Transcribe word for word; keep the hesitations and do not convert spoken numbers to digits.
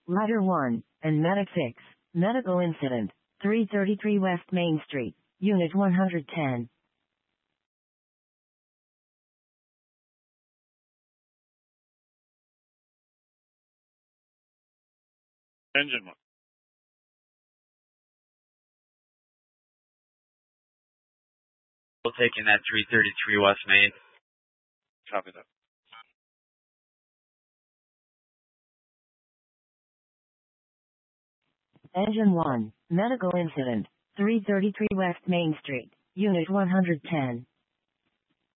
Ladder one, and Medic six. Medical incident, three thirty-three West Main Street, Unit one hundred ten. Engine one. We'll take in that three thirty-three West Main. Copy that. Engine one, medical incident, three thirty-three West Main Street, Unit one hundred ten.